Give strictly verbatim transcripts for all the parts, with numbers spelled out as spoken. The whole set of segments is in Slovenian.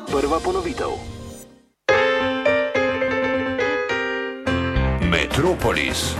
Prva ponovitev. Metropolis.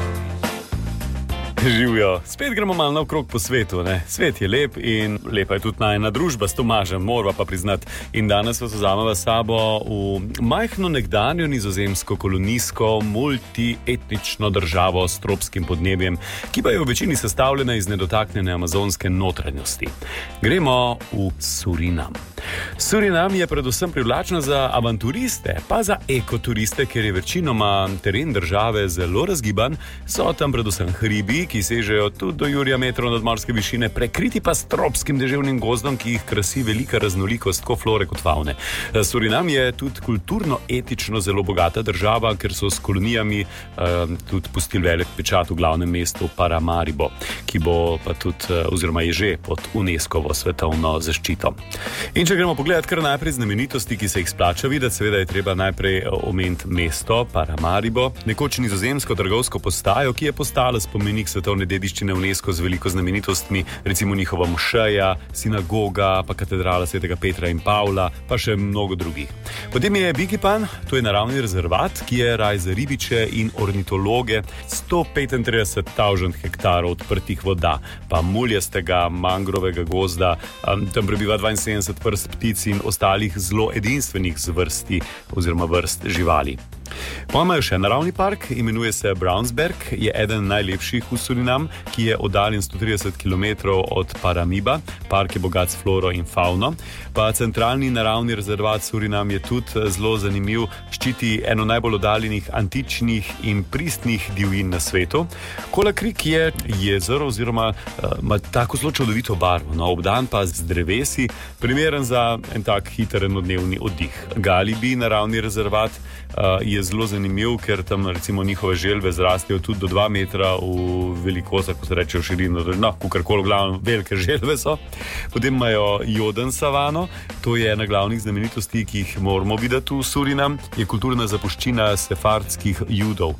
Živijo, spet gremo malo naokrog po svetu, ne? Svet je lep in lepa je tudi najna družba s Tomažem, morava pa priznati. In danes vas vzameva sabo v majhno nekdanjo nizozemsko kolonijsko multietnično državo s tropskim podnebjem, ki pa je v večini sestavljena iz nedotaknjene amazonske notranjosti. Gremo v Surinam. Surinam je predvsem privlačna za avanturiste, pa za ekoturiste, ker je večinoma teren države zelo razgiban, so tam predvsem hribi, ki sežejo tudi do jurja metrov nadmorske višine, prekriti pa s tropskim deževnim gozdom, ki jih krasi velika raznolikost tako flore kot favne. Surinam je tudi kulturno-etično zelo bogata država, ker so s kolonijami eh, tudi pustili velik pečat v glavnem mestu Paramaribo, ki bo pa tudi, oziroma je že pod UNESCO-vo svetovno zaščito. In če gremo pogledati kar najprej znamenitosti, ki se jih splača videti, seveda je treba najprej omeniti mesto Paramaribo, nekoč nizozemsko trgovsko postajo, ki je postala spomenik svetovne dediščine UNESCO z veliko znamenitostmi, recimo njihova mošeja, sinagoga, pa katedrala svetega Petra in Pavla, pa še mnogo drugih. Potem je Bikipan, to je naravni rezervat, ki je raj za ribiče in ornitologe, sto petintrideset tisoč hektarov odprtih voda, pa muljastega mangrovega gozda, tam prebiva dvainsedemdeset vrst ptic in ostalih zelo edinstvenih zvrsti oziroma vrst živali. Potem imajo še naravni park, imenuje se Brownsberg, je eden najlepših v Surinam, ki je oddaljen sto trideset kilometrov od Paramiba. Park je bogat s floro in fauno. Pa centralni naravni rezervat Surinam je tudi zelo zanimiv, ščiti eno najbolj oddaljenih antičnih in pristnih divjin na svetu. Kola Creek je jezero oziroma uh, ima tako zelo čudovito barvo, no, obdan pa z drevesi, primeren za en tak hiter enodnevni oddih. Galibi, naravni rezervat, uh, je zelo zanimiv, ker tam recimo njihove želve zrastejo tudi do dva metra v velikost, ko se reče v širino, no, kakorkoli, glavno, velike želve so. Potem imajo Joden savano, to je ena glavnih znamenitosti, ki jih moramo videti v Surinam, je kulturna zapuščina sefardskih judov.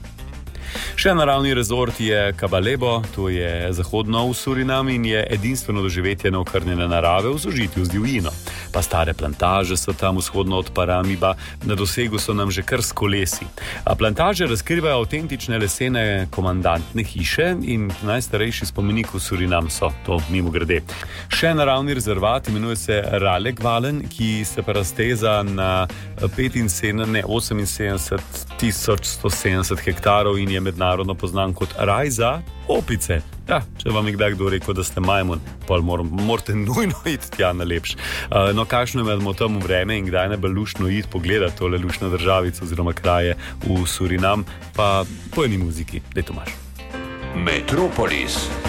Še naravni rezort je Kabalebo, to je zahodno v Surinam in je edinstveno doživetje neokrnjene narave v sožitju z divjino. Pa stare plantaže so tam vzhodno od Paramiba, na dosegu so nam že kar s kolesi. A plantaže razkrivajo avtentične lesene komandantne hiše in najstarejši spomenik v Surinam so, to mimo grede. Še naravni rezervat imenuje se Raleigh-Valen, ki se pa razteza na petinsedemdeset, ne, oseminsedemdeset tisoč sto sedemdeset hektarov in je mednarodno poznan kot raj za opice. Ja, če vam je kdaj kdo rekel, da ste majmun, pa morate nujno iti tja na lepš. Uh, no, kakšno imamo tam vreme in kdaj najbolj luštno iti pogledati tole luštno državico oziroma kraje v Surinam, pa po eni muziki, daj Tomaž. Metropolis.